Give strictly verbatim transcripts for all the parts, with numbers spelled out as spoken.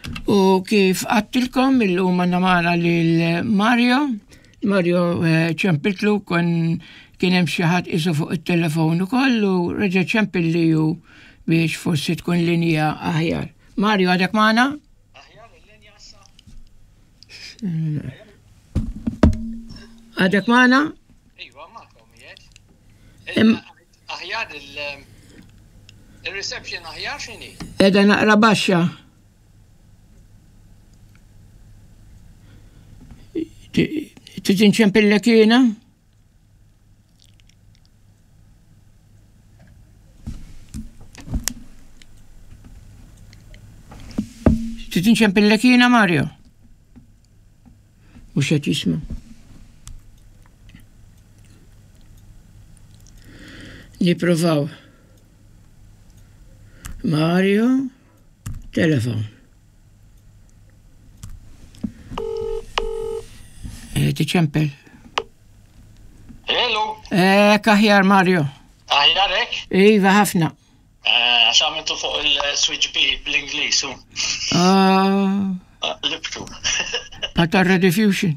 U kif għattilkom il-lum għanna mara lil-Mario, Mario ċempiltlu kon kienem xaħat isu fuq il-telefonu kollu, reġa ċempilli ju biex forsi tkun linja aħjar. Mario, għadek maħna? Aħjar il-linja issa. Għadek maħna? Iwa, maħkom jiet. Aħjar il-reception aħjar xini? Edha naqra baxxa. Titin ċempillek jena? Titin ċempillek jena, Mario? Mux għet jisma. Niprovaw. Mario, telefon. Tiċempel. Hello. Ek, aħjar, Mario. Aħjarek? Iva, ħafna. Għaxamentu fuq il-switch B bl-Inglis. Libtu. Għata rediffusion.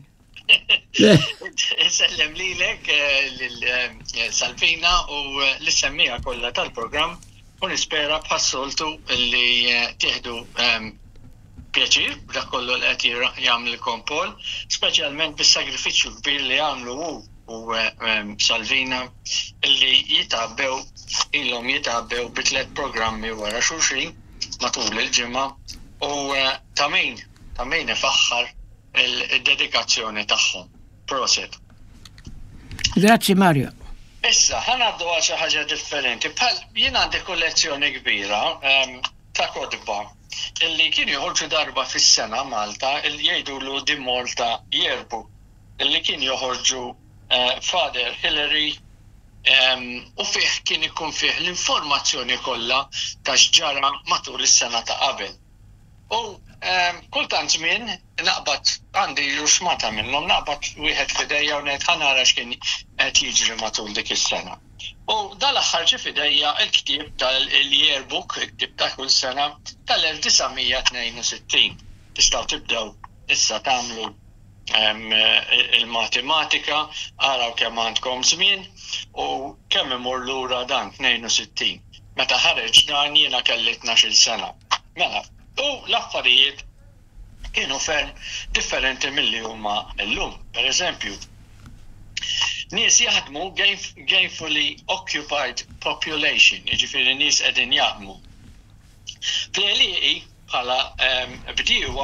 Sellem li lek l-Salvina u l-semmija kolla tal-program u nispera bħassoltu li tieħdu pjaċir, da kollu l-għet jgħamilkom Paul, specialment bis-sagrifiċu kbir li għamlu u u Salvina li jitabbew, illum jitabbew bitlet programmi wara xulxin matul il-ġimma u tamin, tamin ifaxħar il-dedikazzjoni tagħhom. Proset. Grazzi Mario. Issa, ħanaddu għal xi ħaġa differenti. Bħal jien għandi kollezzjoni kbira ta' kodba illi kienu joħorġu darba fis-sena Malta, illi jgħidulu di Malta Yearbook, illi kien joħorġu uh, Father Hillary um, u fih kien ikun fih l-informazzjoni kollha ta' x'ġara matul is-sena ta' qabel. U um, kultant żmien naqbad għandi ruxmata minnhom naqbad wieħed f'idejja u ngħid ħanara x'kien qed jiġri matul dik is-sena. U dal-aħħar ġie f'idejja l-ktieb tal-Yearbook, il-ktieb ta' kull sena tal-elf-tisa' Tistgħu tibdew issa tagħmlu il-matematika, araw kemm għandkom żmien u kemm imur lura dan tnejn u sittin. Meta ħareġ dan jiena kelli tnax-il sena. Mela, u l-affarijiet kienu ferm differenti milli huma llum. Pereżempju, nies jaħdmu gainfully occupied population, jiġifieri nies qegħdin jaħdmu. Fl-Għelieqi bħala bdiewa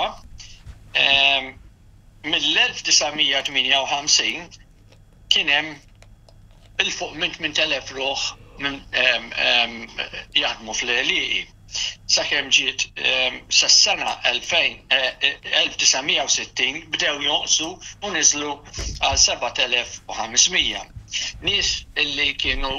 mill-elf-tisa' kien hemm il-fuq minn tmien elef ruħ jaħdmu fl-Għelieqi. Sakemm ġiet sas-sena elf-tisa' sittin bdew jonqsu u niżlu għal seba' elef u ħamsmija. Nies illi kienu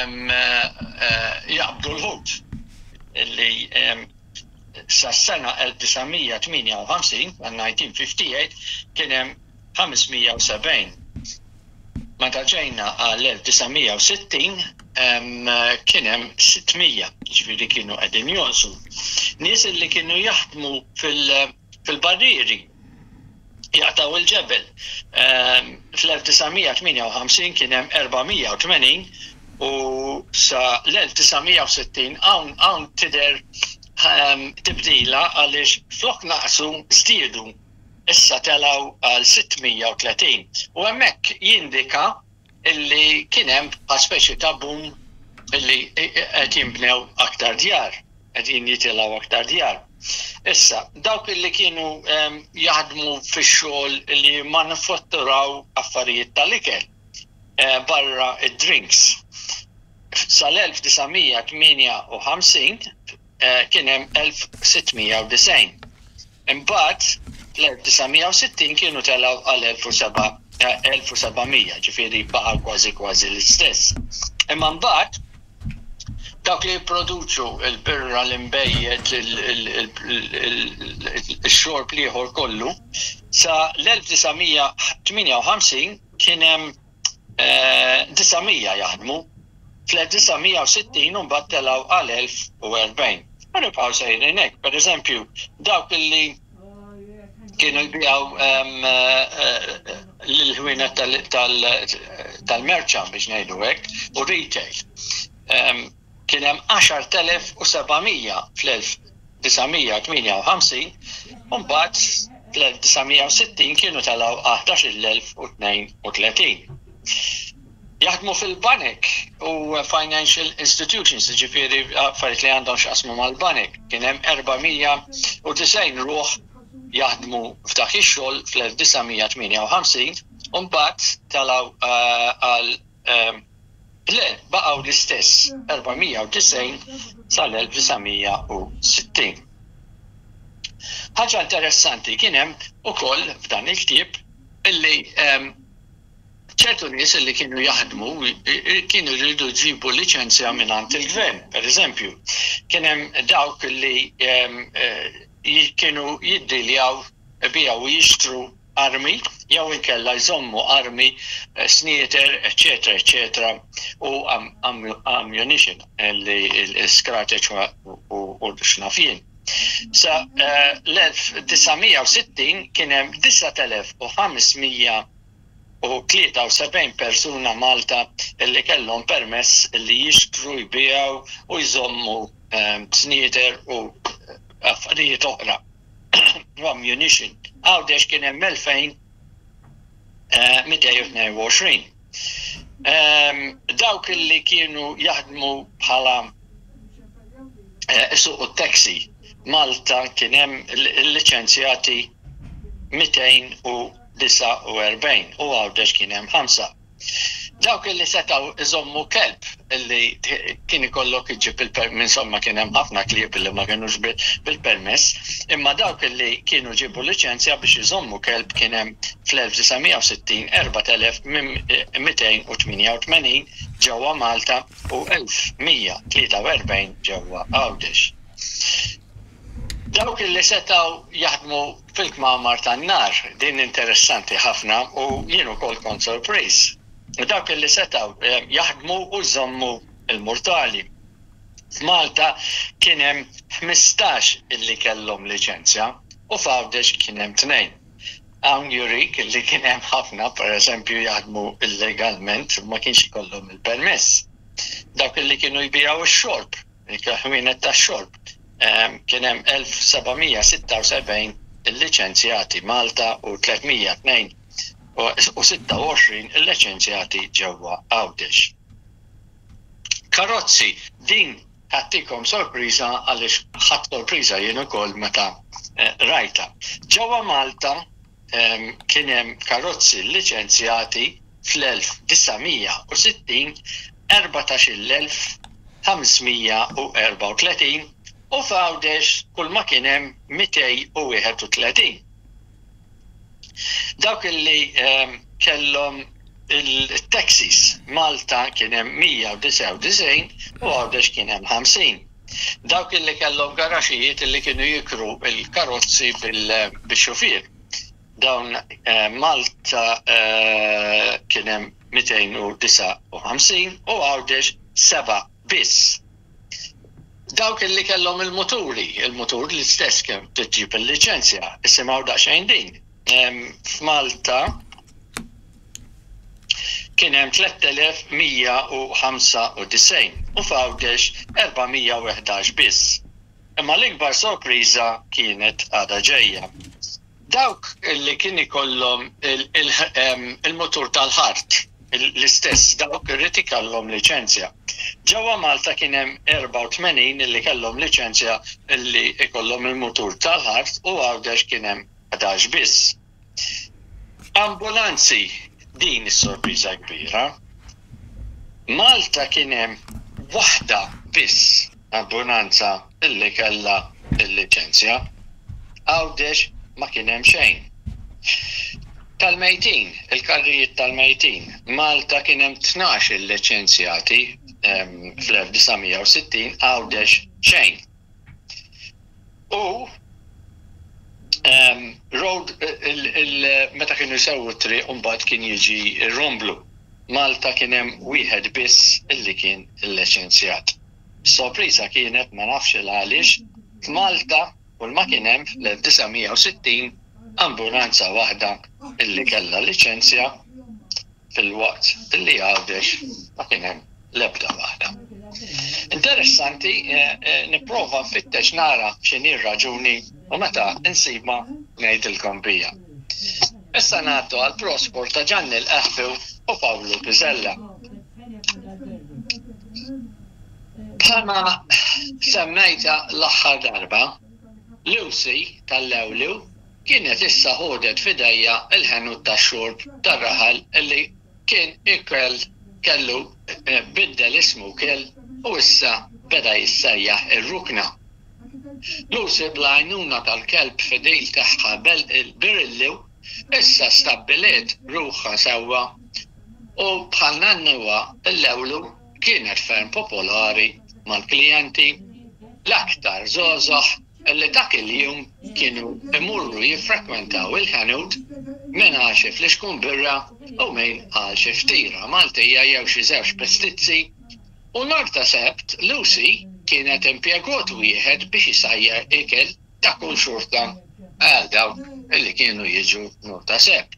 jaqbdu l-ħut illi sas-sena elf-tisa' tminja-u-ħamsin, nineteen fifty-eight, kien hemm ħamsmija u sebgħin. Meta ġejna għal elf-tisa' sittin kien hemm sittmija, ġifieri kienu qegħdin jonqsu. Nies illi kienu jaħdmu fil-barrieri jaqtaw il-ġebel. Fl-elf-tisa' tminja-u-ħamsin kien hemm erba'mija u tmenin u sa l-elf-tisa' sittin hawn tidher tibdila għaliex flok naqsu żdiedu issa telgħu għal sittmija u tletin. U hemmhekk jindika illi kien hemm speċi ta' boom illi qed jinbnew aktar djar, qegħdin jitilgħu aktar djar. Issa, dawk illi kienu jaħdmu fix-xogħol illi manifatturaw affarijiet tal-ikel barra id-drinks. Sal-elf-tisa' tminja-u-ħamsin kien hemm elf sittmija u disgħin. Imbagħad fl-elf-tisa' sittin kienu telgħu għal elf u sebgħmija, ġifieri baqa' kważi kważi l-istess. Imma mbagħad dawk li jipproduċu l-birra l-imbejjed il-xorb ieħor kollu, sa l-elf-tisa' tminja-u-ħamsin kien hemm disgħomija jaħdmu, fl-elf-tisa' sittin mbagħad telgħu għal elf u erbgħin. Ma nibqgħu sejrin hekk, pereżempju, dawk li kienu jbijaw l-ħwienet tal-merċan biex ngħidu hekk u retail. Kien hemm għaxar elef u sebgħmija fl-elf disgħamija tminja u ħamsin u mbagħad fl-elf disgħamija u sittin kienu talgħu ħdax-il elf u tnejn u tletin. Jaħdmu fil-banek u financial institutions, ġifieri affarijiet li għandhom x'qasmu mal-banek. Kien hemm erba'mija u tisgħin ruħ jaħdmu f'dak ix-xogħol fl-elf disgħamija tminja u ħamsin u mbagħad talgħu għal le baqgħu l-istess erba'mija u tisgħin sal-elf disgħamija u sittin. Ħaġa interessanti kien hemm ukoll f'dan il-ktieb illi ċertu nies li kienu jaħdmu kienu jridu jġibu liċenzja mingħand il-gvern. Pereżempju, kien hemm dawk li kienu jiddiljaw bijaw u jixtru armi jew inkella jżommu armi, snieter, eċetera, eċetera, u ammunition li l-scratch u l-xnafien. Sa l-elf disgħamija u sittin kien hemm disgħa elef u ħamsmija u tlieta u sebgħin persuna Malta li kellhom permess li jixtru jbijaw u jżommu snieter u affarijiet oħra u ammunition. Għawdex kien hemm elfejn mitej u tnejn u għoxrin. Dawk li kienu jaħdmu bħala suq taxi Malta kien hemm liċenzjati mitejn u disa u erbejn u għawdex kien hemm ħamsa. Dawk li setgħu iżommu kelb illi kien ikollok iġib il-permess, insomma kien hemm ħafna klieb li ma kinux bil-permess, imma dawk li kienu ġibu liċenzja biex iżommu kelb kien hemm fl-elf disgħamija u sittin erba' elef mitejn u tminja u tmenin ġewwa Malta u elf mija tlieta u erbejn ġewwa Għawdex. Dawk li setgħu jaħdmu fil-kmamar tan-nar, din interessanti ħafna u jien ukoll kont sorpriż. Dawk li setgħu jaħdmu u jżommu l-murtali. F'Malta kien hemm ħmistax illi kellhom liċenzja u f'Għawdex kien hemm tnejn. Hawn jurik illi kien hemm ħafna pereżempju jaħdmu illegalment ma kienx ikollhom il-permess. Dawk li kienu jbijaw ix-xorb, il-ħwienet tax-xorb. Kien hemm elf sebgħmija sitta u sebgħin il-liċenzjati Malta u tlietmija tnejn u sitta u għoxrin il-liċenzjati ġewwa Għawdex. Karozzi, din ħattikom sorpriża għaliex ħadd sorpriża jien ukoll meta rajta. Ġewwa Malta kien hemm karozzi liċenzjati fl-elf disgħamija u sittin erbatax-il elf ħamsmija u erba' u tletin u f'Għawdex kull ma kien hemm mitej u wieħed u tletin. Dawk li kellhom il-taxis Malta kien hemm mija u disgħa u disgħin u Għawdex kien hemm ħamsin. Dawk li kellhom garaxijiet li kienu jikru il-karozzi bil-xufier. Dawn Malta kien hemm mitejn u disgħa u ħamsin u Għawdex seba' biss. Dawk li kellhom il-moturi, il-motur li stess kemm tiġġib il-liċenzja, isimgħu daqsxejn din. F'Malta kien hemm tliet elef mija u ħamsa u tisgħin u f'Għawdex erba'mija u eħdax biss. Imma l-ikbar sorpriża kienet għadha ġejja. Dawk li kien ikollhom il-motur tal-ħart l-istess dawk irrid ikollhom liċenzja. Ġewwa Malta kien hemm erba' u tmenin li kellhom liċenzja li ikollhom il-mutur tal-ħart u Għawdex kien hemm ħdax biss. Ambulanzi, din is-sorpriża kbira. Malta kien hemm waħda biss ambulanza illi kellha l-liċenzja. Għawdex ma kien hemm xejn. Tal-mejtin, il-karrijiet tal-mejtin, Malta kien hemm tnax il-liċenzjati fl-elf disgħamija u sittin, Għawdex xejn. U road meta kienu jsewwu t-triq u mbagħad kien jiġi romblu. Malta kien hemm wieħed biss illi kien il-liċenzjat. Sorpriża kienet ma nafx il għaliex f'Malta kull ma kien hemm fl-elf disgħamija u sittin ambulanza waħda illi kellha liċenzja fil-waqt illi għawdex ma kien hemm l-ebda waħda. Interessanti, nipprova nfittex nara x'inhi r-raġuni u meta insibha ngħidilkom bija. Issa ngħaddu għal prosport ta' Gianni L-Qehfi u Pawlu Piżella. Bħalma semmejta l-aħħar darba, Lucy tal-Lewlu kienet issa ħodet fidejja il-ħenut tax-xorb tar-raħal illi kien ikel kellu biddel ismu kell u issa beda jissejjaħ ir-rukna. Lucy bl-għajnuna tal-kelb fidejl tagħha il-Birillu issa stabbiliet ruħha sewwa u bħal nannuha l-Lewlu kienet ferm popolari mal-klijenti l-aktar żgħażagħ illi dak il-jum kienu imurru jiffrekwentaw il-ħanut minn għaxi fl-ixkun birra u minn għaxi ftira Maltija jew xi żewġ pestizzi u nhar ta' Sebt Lucy kienet impjegat wieħed biex isajjar ikel ta' kull xorta għal dawn illi kienu jiġu nhar ta' Sebt.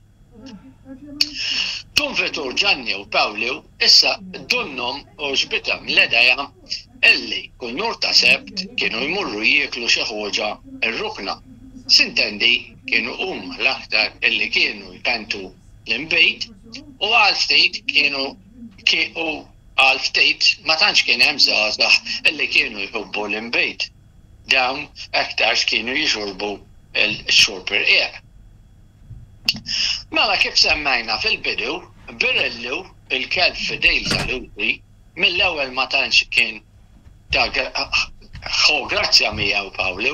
Tunvetur Gianni u Pawlu issa dunnhom u ġbitam l-edeja illi kull nhar ta' Sebt kienu jmurru jieklu xi ħoġa r-rukna. Sintendi kienu hum l-aktar illi kienu jpentu l-imbejt u għal ftit kienu u għal ftit ma tantx kien hemm żgħażagħ illi kienu jħobbu l-imbejt. Dawn aktar kienu jixorbu l-xorb irqiegħ. Mela kif semmejna fil-bidu, Birillu il-kelb fidejl ta' Lucy mill-ewwel ma tantx kien ta' ħo grazzja miegħu Pawlu.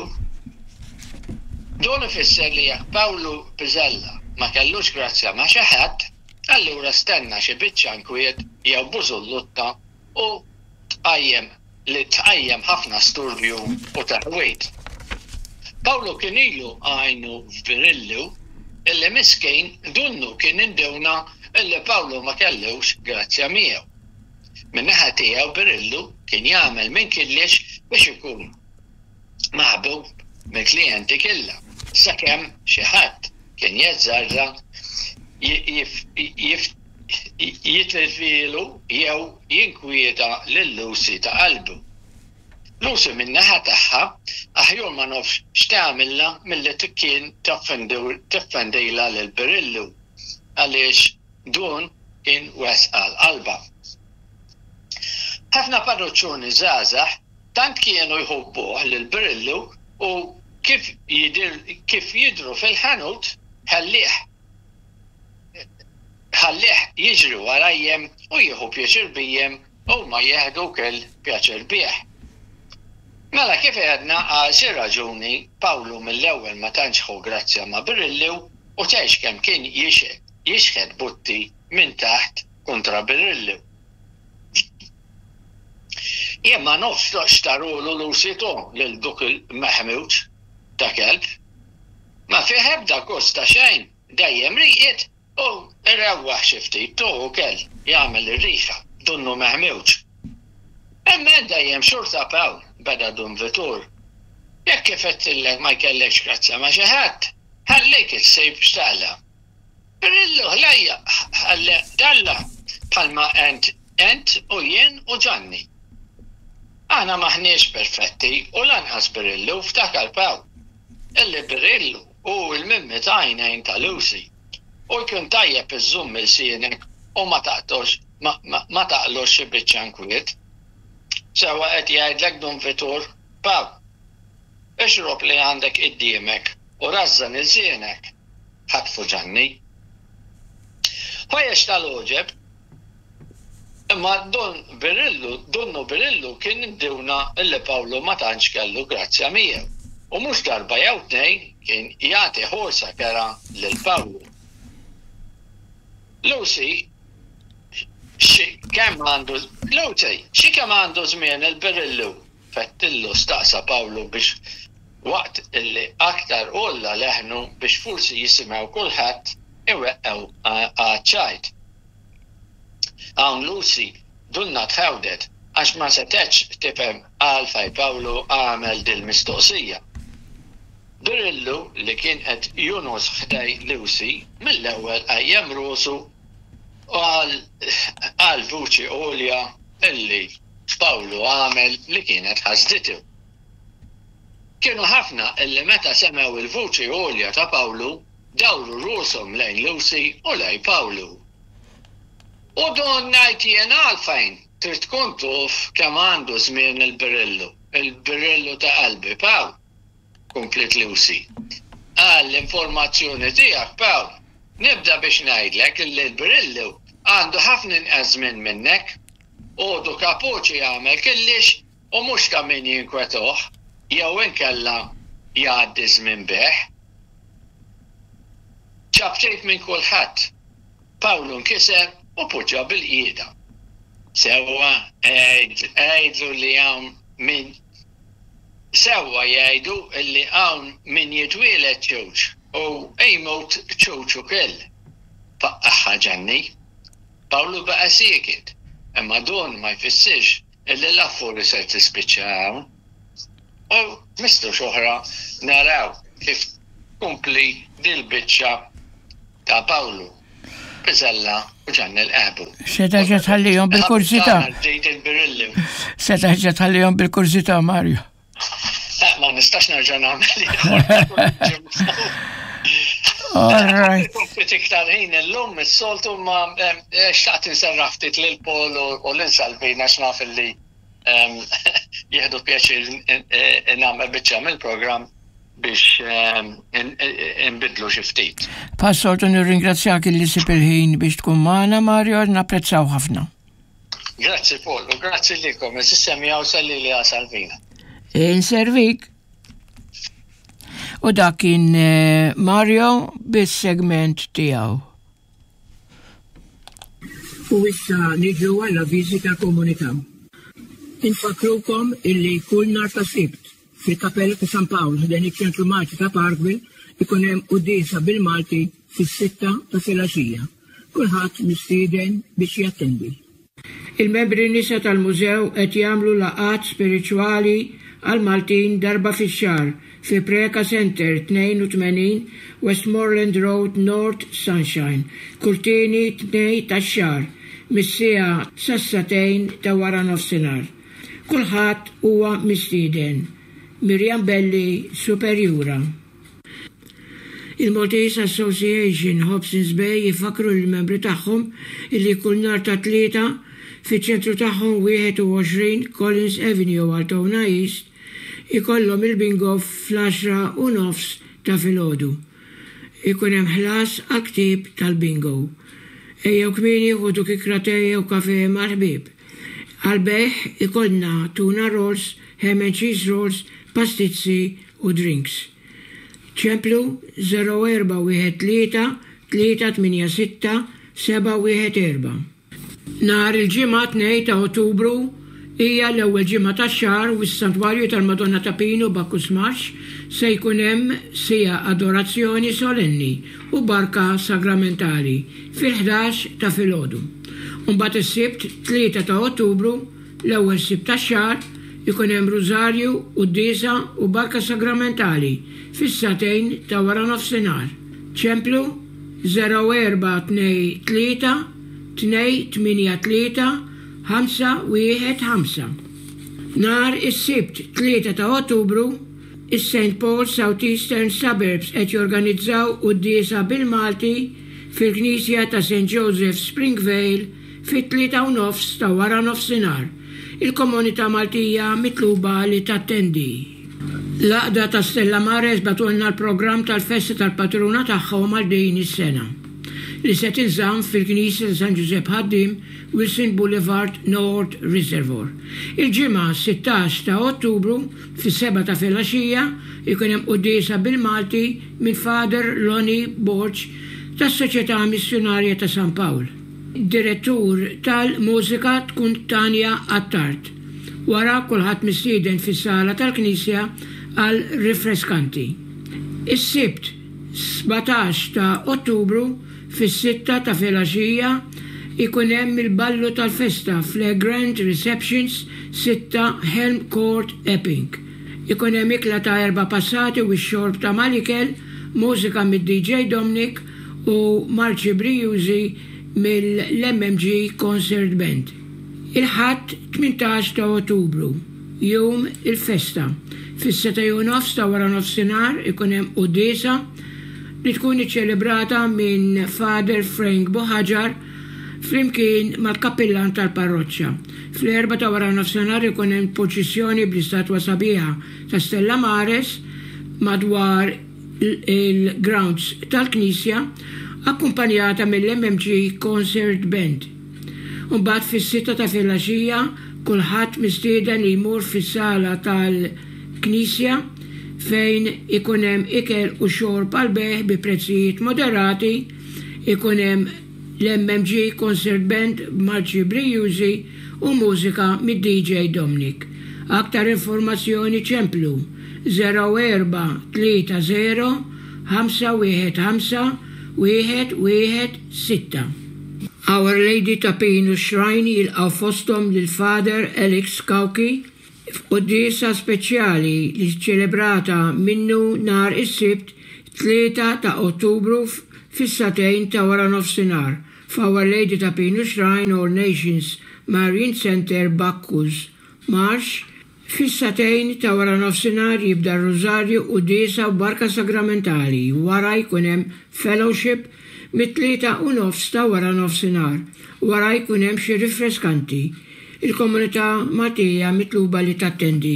Dan ifisser li jekk Pawlu Piżella ma kellux grazzja ma' xi ħadd, allura stenna xi biċċa nkwiet jew bużullutta u tqajjem li tqajjem ħafna sturbju u taħwit. Pawlu kien ilu għajnu f'Birillu illi miskejn dunnu kien indewna illi Pawlu ma kellux grazzja miegħu. Min-naħa tiegħu Birillu kien jagħmel minn killex biex ikun maħbub mill-klijenti kollha, sakemm xi ħadd kien jeżżarra jitilfilu jew jinkwieta lil Lucy ta' qalbu. Lucy min-naħa tagħha aħjur ma nafx x'tagħmilha milli kien tiffendejla lil Birillu għaliex dun kien wesqa l-qalba. Ħafna parroċċjoni żgħażagħ tant kienu jħobbuh lil Birillu u kif jidir kif jidru fil-ħanut ħallih ħallih jiġri warajjem u jieħu pjaċir bijjem u ma jieħdu kell pjaċir bih. Mela kif għedna għal xi raġuni Pawlu mill-ewwel ma tantx ħu grazzja ma' Birillu u tgħix kemm kien jixħed butti minn taħt kontra Birillu. Jien ma nofx xtarulu Lucy to lil duk il-meħmewġ ta' kelb. Ma fih ebda kosta xejn, dejjem riqiet u irrewwaħ xi ftit to u kell jagħmel ir-riħa dunnu meħmewġ. Imma dejjem xorta Pawl beda dun vetur. Jekk kif qedtillek ma jkellekx grazzja ma' xi ħadd, ħallejk issejb x'taqla. Birillu ħlejja ħalle dalla bħalma ent ent u jien u Gianni. Aħna maħniex perfetti u lanqas Birillu ftakar Pawl. Illi Birillu u l-mimmi ta' għajnejn ta' Lucy u jkun tajjeb iżżumm il-sienek u ma taqtux ma taqlux xi biċċa nkwiet. Sewa qed jgħidlek dun vetur, Pawl, ixrob li għandek quddiemek u rażżan il-sienek. Ħatfu Gianni. Ħwejjex tal-oġeb, imma dun Birillu, dunnu Birillu kien indewna illi Pawlu ma tantx kellu grazzja miegħu. U mhux darba jew tnejn kien jagħti ħorsa kera lil Pawlu. Lucy xi kemm għandu Lucy, xi kemm għandu żmien il-Birillu fettillu staqsa Pawlu biex waqt illi aktar olla leħnu biex forsi jisimgħu kulħadd iweqqgħu għaċ-ċajt. Hawn Lucy dunna tħawdet għax ma setgħetx tifhem għalfejn Pawlu għamel dil-mistoqsija. il-birillu li kien qed junus ħdej Lucy mill-ewwel qajjem rusu għal vuċi għolja illi Pawlu għamel li kienet ħażditu. Kienu ħafna illi meta semew il-vuċi għolja ta' Pawlu dawru rushom lejn Lucy u lejn Pawlu. U don ngħid jien għalfejn trid tkun tuf kemm għandu żmien il-birillu. Il-birillu ta' qalbi, Pawl, komplet Lucy. Għal l-informazzjoni tiegħek, Pawl, nibda biex ngħidlek li l-birillu għandu ħafna inqas żmien minnek, għodu kapuċi jagħmel killix u mhux ta' min jinkwetuh, jew inkella jgħaddi żmien beħ. ċabtejt minn kulħadd. Pawlu nkiser u puġġa bil-qiegħda. Sewwa għejdlu li hawn min sewwa jgħidu li hawn min jitwieled ċewġ u jmut ċewġ ukoll. Faqqa ġanni. Pawlu baqa' siekit, imma don ma jfissirx illi l-affuri se tispiċċa hawn. U mistux oħra naraw kif kompli dil-biċċa ta' Pawlu. Biżella u ġanni l-qabu. Seta ġa tħallihom bil-kursità. Seta ġa tħallihom bil-kursità, Mario. Ma nistax nerġa' nagħmel. All right. Kompli iktar ħin illum is-soltu ma xtaqt inserraħ ftit lil Paul u l-insalvina x'naf illi jieħdu pjaċir nagħmel biċċa mill-programm biex inbidlu xi ftit. Passoltu nirringrazzjak illi sib il-ħin biex tkun magħna, Mario, napprezzaw ħafna. Grazzi Paul, u grazzi likom, is-semjaw salli li Salvina. Inservik. U dak kien Mario bis-segment tiegħu. U issa niġu għal avviżi tal-komunità. Infakrukom illi kull nhar ta' Sibt fil-Kappella ta' San Pawl ħdejn iċ-Ċentru Malti ta' Parkville ikun hemm qudiesa bil-Malti fis-sitta ta' filgħaxija. Kulħadd mistieden biex jattendi. Il-membri nisa tal-mużew qed jagħmlu laqgħat spiriċwali għal Maltin darba fix-xahar fi Preka Center tnejn u tmenin Westmoreland Road North Sunshine, kurtini tnej tax-xahar, mis-sija sassatejn ta' wara nofsinhar. Kulħadd huwa mistieden. Miriam Belli, Superjura. Il-Maltese Association Hobsons Bay jifakru l-membri tagħhom illi kull nhar ta' tlieta fiċ-ċentru tagħhom wieħed u għoxrin Collins Avenue Altona East ikollhom il-bingo fl-għaxra u nofs ta' filgħodu. Ikun hemm ħlas għal-ktib tal-bingo. Ejjew kmieni ħudu kikra tejja u kafe mal-ħbieb. Għal-beħ ikollna tuna rolls, ham and cheese rolls, pastizzi u drinks. ċemplu zero erba' wieħed tlieta tlieta tminja sitta seba' wieħed erba'. Nhar il-ġimgħa tnejn ta' Ottubru hija l-ewwel ġimgħa tax-xahar u s-Santwarju tal-Madonna ta' Pino Bacchus Marx se jkun hemm sija adorazzjoni solenni u barka sagramentali fil-ħdax ta' filgħodu. Mbagħad is-Sibt tlieta ta' Ottubru l-ewwel Sibt tax-xahar ikun hemm rużarju u d-diesa u barka sagramentali fis-satejn ta' wara nofsinhar. ċemplu zero erba' tnejn tlieta tnejn tminja tlieta ħamsa wieħed ħamsa. Nhar is-Sibt tlieta ta' Ottubru is-Saint Paul South Eastern Suburbs qed jorganizzaw qudiesa bil-Malti fil-Knisja ta' Saint Joseph Springvale fit-tlieta u nofs ta' wara nofsinhar. Il-komunità Maltija mitluba li tattendi. L-Aqda ta' Stella Mares batulna l-programm tal-festa tal-patruna tagħhom għal din is-sena li se tinżamm fil-Knisja ta' San Giuseppe Ħaddim, Wilson Boulevard North Reservoir. Il-ġimgħa sittax ta' Ottubru fis-seba' ta' filgħaxija ikun hemm qudiesa bil-Malti minn Father Lonnie Borch tas-Soċjetà Missjonarja ta' San Pawl. Direttur tal-mużika tkun Tanja Attart. Wara kulħadd mistieden fis-sala tal-Knisja għal rifreskanti. Is-Sibt sebatax ta' Ottubru fis-sitta ta' filgħaxija ikun hemm il-ballu tal-festa fl-Grand Receptions sitta Helm Court Epping. ikun hemm ikla ta' erba' passati u x-xorb ta' malikel, mużika mid-D J Dominic u marċi Brijużi mill-M M G Concert Band. Il-ħadd tmintax ta' Ottubru, jum il-festa. Fis-seta' u nofs ta' wara nofsinhar ikun hemm qudiesa li tkun iċċelebrata minn Father Frank Boħaġar flimkien mal-kappillan tal-parroċċa. Fl-erba ta' wara nofsinhar ikun hemm proċessjoni bl-istatwa sabiħa ta' Stella Mares madwar il-grounds tal-Knisja akkumpanjata mill-M M G Concert Band. Mbagħad fis-sitta ta' filgħaxija kulħadd mistieden li jmur fis-sala tal-Knisja fejn ikun hemm ikel u xorb għall-beħ bi prezzijiet moderati, ikun hemm l-M M G Concert Band Marċi Brijużi u mużika mid-D J Dominic. Aktar informazzjoni ċemplu zero erba' tlieta zero ħamsa wieħed ħamsa wieħed wieħed sitta. Our Lady ta' Pinu Shrine jilqgħu fosthom lil Father Alex Kawki f'qudiesa speċjali li ċelebrata minnu nhar is-Sibt tlieta ta' Ottubru fis-satejn ta' wara nofsinhar f'Our Lady ta' Pinu Shrine All Nations Marine Center Bacchus Marsh. Fis-satejn ta' wara nofsinhar jibda r-Rożarju qudiesa u barka sagramentali, wara jkun hemm fellowship mit-tlieta u nofs ta' wara nofsinhar, wara jkun hemm xi rifreskanti. Il-komunità Matija mitluba li tattendi.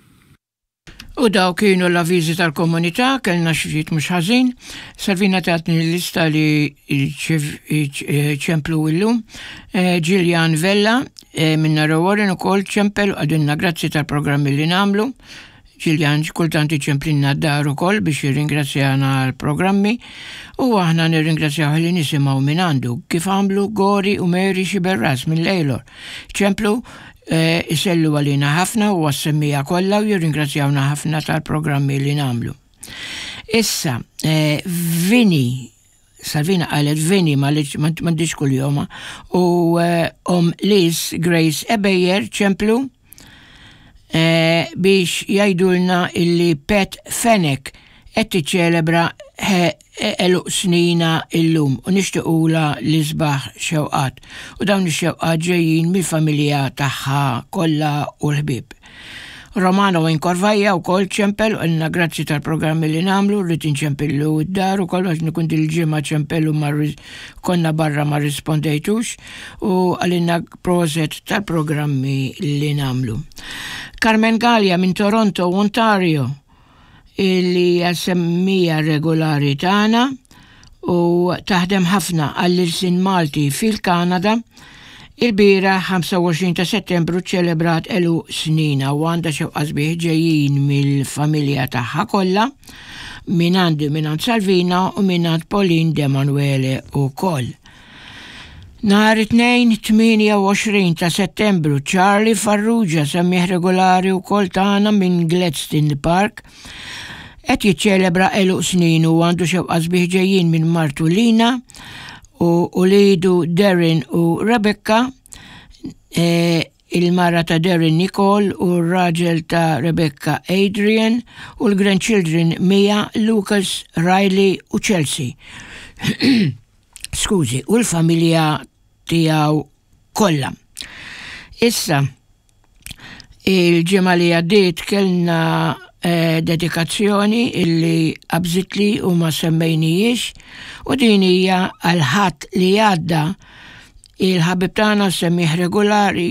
U daw kienu l-avviżi tal-komunità, kellna xi mhux ħażin, Salvina tatni l-lista li ċemplu illum, Gillian Vella minna Warren ukoll ċempel għadinna grazzi tal-programmi li nagħmlu. Gillian kultanti ċemplinna d-dar ukoll biex jirringrazzjana l-programmi u aħna nirringrazzjaw li nisimgħu minn għandu kif għamlu Gori u Mary Xiberras minn Lejlor. ċemplu isellu għalina ħafna u għassemmija kollha u jirringrazzjawna ħafna tal-programmi li nagħmlu. Issa, Vini, Salvina qalet Vini ma m'għandix kuljoma u om Liz Grace Ebejer ċemplu biex jgħidulna illi Pet Fenek qed tiċċelebra eluq snina illum u nixtiequla li sbaħ xewqat u dawn ix-xewqat ġejjin mill-familja tagħha kollha u l-ħbieb. Romano Inkorvajja wkoll ċempel u għalna grazzi tal-programmi li nagħmlu, rrid inċempillu d-dar ukoll għax nikun il-ġimgħa ċempellu ma konna barra ma rispondejtux u għalina proset tal-programmi li nagħmlu. Carmen Gallia minn Toronto, Ontario, illi jassemmija regolari tagħna u taħdem ħafna għall-Irsin Malti fil-Kanada. Il-bira ħamsa u għoxrin ta' Settembru ċelebrat elu snina u għandha xewqa sbieħ ġejjin mill-familja tagħha kollha minn għandi minn għand Salvina u minn għand Pauline De Manuele ukoll. Nhar it-tnejn tminja u għoxrin ta' Settembru Charlie Farrugia semmieħ regolari wkoll tagħna minn Gladstone Park qed jiċċelebra eluq snin u għandu xewqa sbieħ ġejjin minn Martu Lina u ulidu Darren u Rebecca, e, il-mara ta' Darren Nicole u r-raġel ta' Rebecca Adrian u l-grandchildren Mia, Lucas, Riley u Chelsea. Skużi, u l-familja tiegħu kollha. Issa, il-ġimgħa li għaddiet kellna eh, dedikazzjoni illi qabżitli u ma semmejnijiex u din hija għal ħadd li għadda il-ħabib tagħna semmih regolari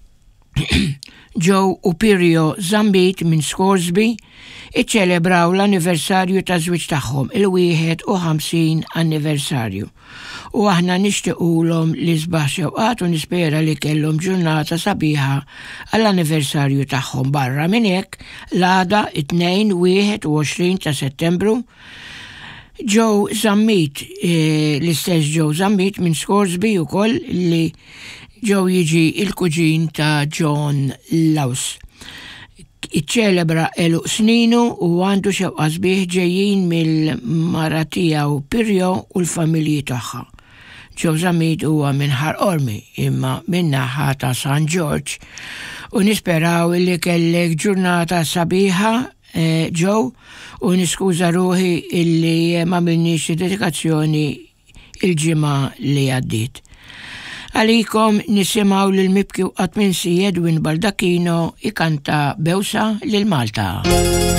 Joe u Pirio Zambit minn Scoresby iċċelebraw l-anniversarju ta' żwieġ tagħhom il-wieħed u ħamsin anniversarju. U aħna nixtiequlhom li sbaħ xewqat u nispera li kellhom ġurnata sabiħa għall-anniversarju tagħhom. Barra minn hekk l-għada it-tnejn wieħed u għoxrin ta' Settembru Joe Zammit, eh, l-istess Joe Zammit minn Scoresby ukoll li Joe jiġi il-kuġin ta' John Laws. Iċċelebra eluq sninu u għandu xewqa sbieħ ġejjin mill-mara tiegħu Pirjo u l-familji tagħha. Joe Zammit huwa minn Ħar Ormi imma minn naħa ta' San George u nisperaw li kellek ġurnata sabiħa ġew u niskuża ruħi illi ma minniex dedikazzjoni il-ġimgħa li għaddiet. Għalikom nisimaw lil-mibki u qatt min si Edwin Baldacchino ikanta Bewsa lil Malta.